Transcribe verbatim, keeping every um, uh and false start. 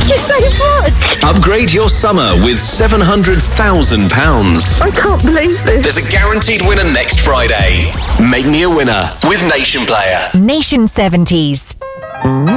Thank you so much. Upgrade your summer with seven hundred thousand pounds. I can't believe this. There's a guaranteed winner next Friday. Make me a winner with Nation Player. Nation seventies.